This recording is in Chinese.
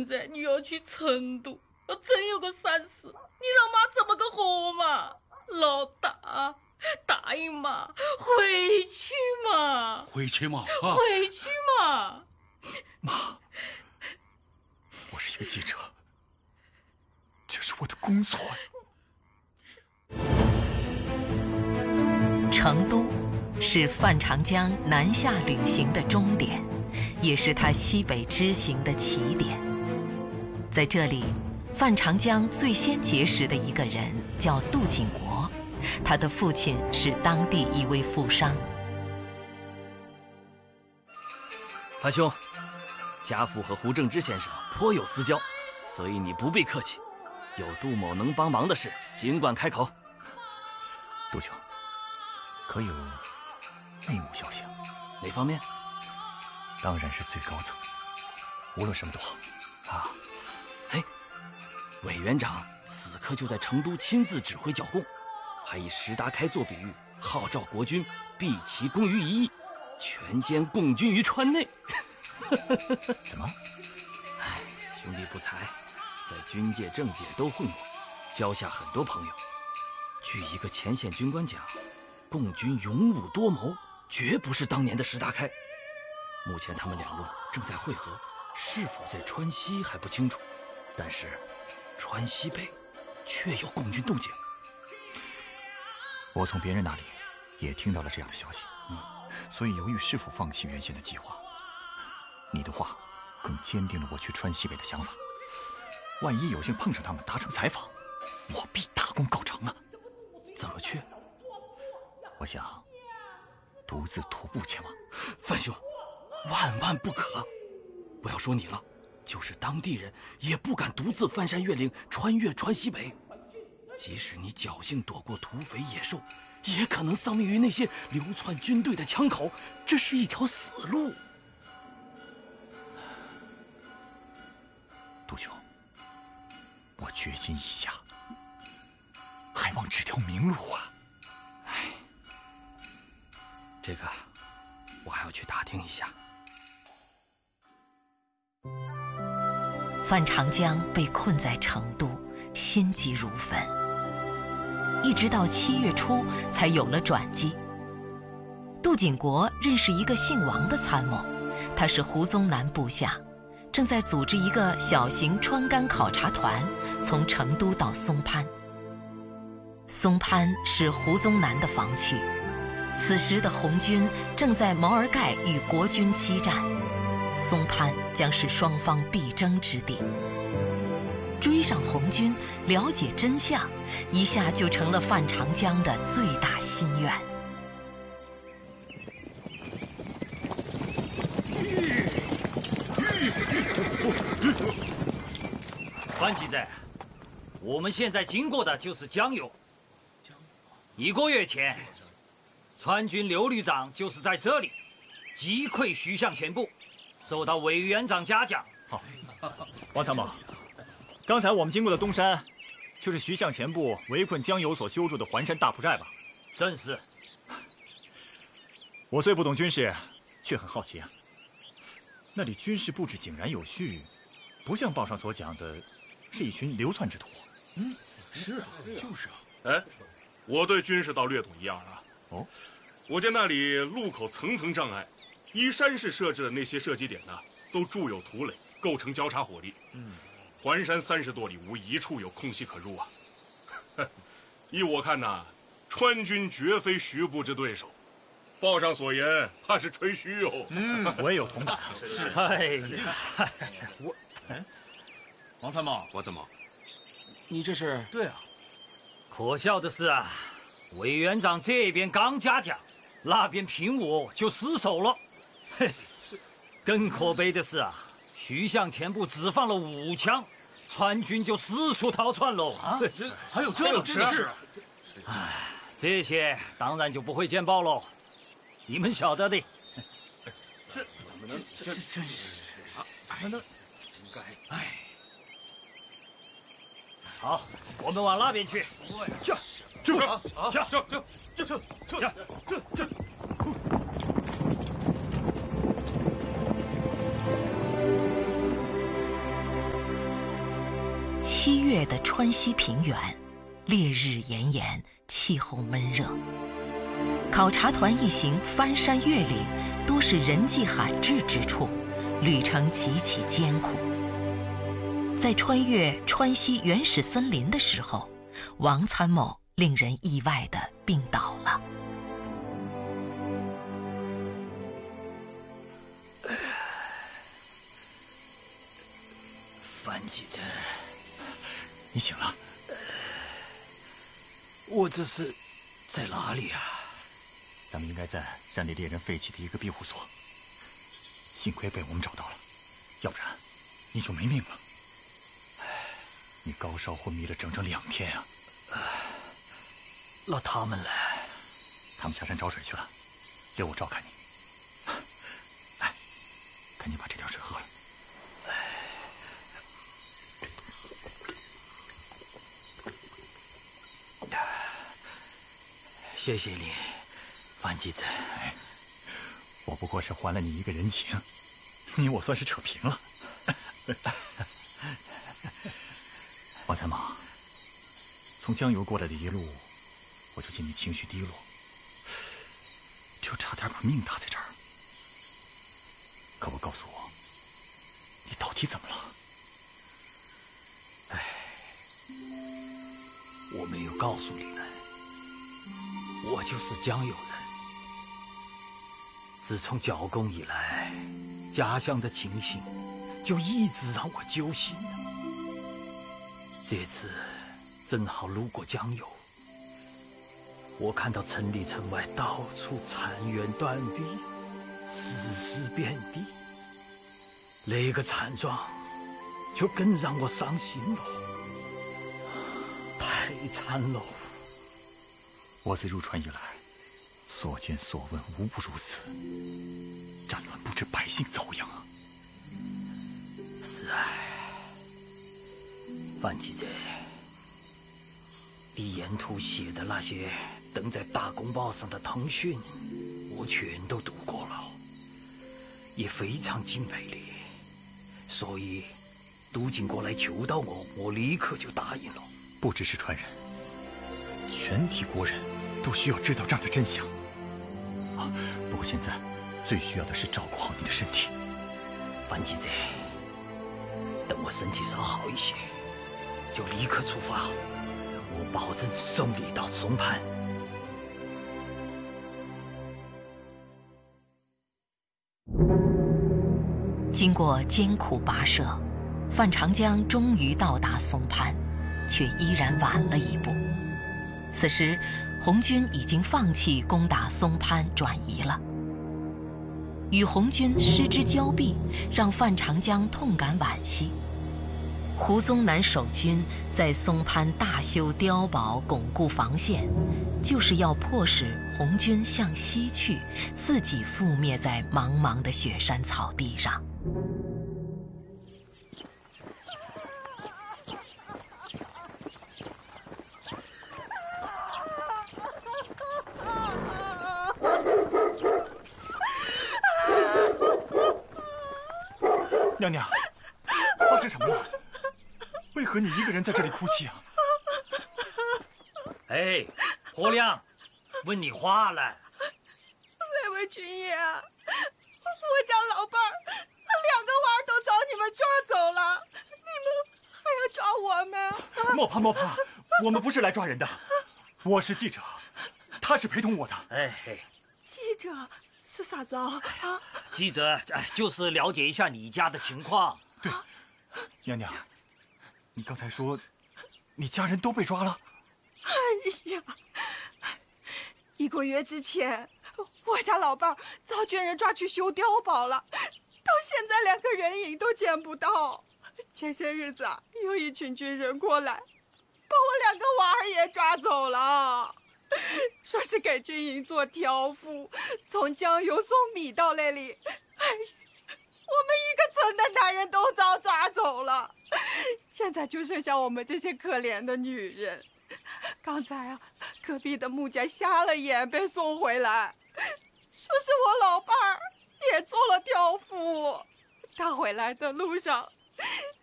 现在你要去成都，要真有个闪失，你让妈怎么个活嘛？老大，答应嘛，回去嘛， 回去嘛， 回去嘛。 妈，我是一个记者，这是我的工作。 成都是范长江南下旅行的终点，也是他西北之行的起点。在这里，范长江最先结识的一个人叫杜景国，他的父亲是当地一位富商。 范兄，家父和胡正之先生颇有私交，所以你不必客气。有杜某能帮忙的事，尽管开口。 杜兄，可有内幕消息啊？ 哪方面？ 当然是最高层，无论什么都好。 啊，哎，委员长此刻就在成都亲自指挥剿共，还以石达开做比喻，号召国军毕其功于一役，全歼共军于川内。 怎么？ 哎，兄弟不才，在军界政界都混过，交下很多朋友。据一个前线军官讲，共军勇武多谋，绝不是当年的石达开。目前他们两路正在会合，是否在川西还不清楚，但是川西北确有共军动静。 我从别人那里也听到了这样的消息，所以犹豫是否放弃原先的计划。你的话更坚定了我去川西北的想法。万一有幸碰上他们达成采访，我必大功告成啊！ 怎么去？ 我想独自徒步前往。 范兄，万万不可！不要说你了，就是当地人也不敢独自翻山越岭，穿越川西北。即使你侥幸躲过土匪野兽，也可能丧命于那些流窜军队的枪口，这是一条死路。 杜兄，我决心已下，还望指条明路啊！ 哎，这个我还要去打听一下。 范长江被困在成都，心急如焚，一直到7月初才有了转机。杜景国认识一个姓王的参谋，他是胡宗南部下，正在组织一个小型川赣考察团，从成都到松潘。松潘是胡宗南的防区，此时的红军正在毛尔盖与国军激战，松潘将是双方必争之地。追上红军，了解真相，一下就成了范长江的最大心愿。 范记者，我们现在经过的就是江油。1个月前，川军刘旅长就是在这里击溃徐向前部，受到委员长嘉奖。 好，王参谋，刚才我们经过的东山，就是徐向前部围困江油所修筑的环山大铺寨吧？ 正是。 我虽不懂军事，却很好奇啊。那里军事布置井然有序，不像报上所讲的，是一群流窜之徒。 是啊，就是啊。 哎，我对军事倒略懂一二啊。 哦， 我见那里路口层层障碍，依山势设置的那些射击点呢，都筑有土垒，构成交叉火力。环山30多里，无一处有空隙可入啊。依我看呐，川军绝非徐部之对手。报上所言，怕是吹嘘哦。 我也有同感。 是。哎呀， 王参谋，我怎么？ 你这是？ 对啊。 可笑的是啊，委员长这边刚嘉奖，那边凭我就失手了。嘿，更可悲的是啊，徐向前部只放了5枪，川军就四处逃窜喽。 啊，这还有这种事？ 哎，这些当然就不会见报喽，你们晓得的。 这怎么能？这真是啊！哎，那应该哎。 好，我们往那边去。 去， 7月的川西平原，烈日炎炎，气候闷热。考察团一行翻山越岭，多是人迹罕至之处，旅程极其艰苦。在穿越川西原始森林的时候，王参谋令人意外地病倒了。 范继珍， 你醒了？ 我这是在哪里啊？ 咱们应该在山里猎人废弃的一个庇护所，幸亏被我们找到了，要不然你就没命了。你高烧昏迷了整整2天啊！ 那他们呢？ 他们下山找水去了，留我照看你。来，赶紧把这点水喝了。 谢谢你，范继珍。 我不过是还了你一个人情，你我算是扯平了。王参谋，从江油过来的一路，我就见你情绪低落，就差点把命搭在这儿。可我告诉我，你到底怎么了？ 我没有告诉你们，我就是江油人。自从剿共以来，家乡的情形就一直让我揪心。这次正好路过江油，我看到城里城外到处残垣断壁，尸尸遍地，那个惨状就更让我伤心了，太惨了。 我自入川以来，所见所闻无不如此，战乱不知百姓遭殃啊！ 是啊，范继珍，你沿途写的那些登在大公报上的通讯，我全都读过了，也非常敬佩你，所以督警过来求到我，我立刻就答应了。 不只是川人，全体国人都需要知道这样的真相。不过现在最需要的是照顾好你的身体。 范继珍，等我身体稍好一些，就立刻出发，我保证送你到松潘。 经过艰苦跋涉，范长江终于到达松潘，却依然晚了一步。此时，红军已经放弃攻打松潘，转移了。与红军失之交臂，让范长江痛感惋惜。胡宗南守军在松潘大修碉堡，巩固防线，就是要迫使红军向西去，自己覆灭在茫茫的雪山草地上。 娘娘，发生什么了？为何你一个人在这里哭泣啊？ 哎，婆娘，问你话了。 那位军爷，我家老伴儿2个娃都遭你们抓走了，你们还要抓我们？ 莫怕莫怕，我们不是来抓人的，我是记者，他是陪同我的。 记者是啥子啊？ 记者，就是了解一下你家的情况。 对，娘娘，你刚才说你家人都被抓了？ 哎呀，1个月之前，我家老伴儿遭军人抓去修碉堡了，到现在连个人影都见不到。前些日子啊，有一群军人过来，把我2个娃儿也抓走了。说是给军营做挑夫，从江油送米到那里。哎，我们一个村的男人都遭抓走了，现在就剩下我们这些可怜的女人。刚才啊，隔壁的木匠瞎了眼被送回来，说是我老伴儿也做了挑夫。他回来的路上，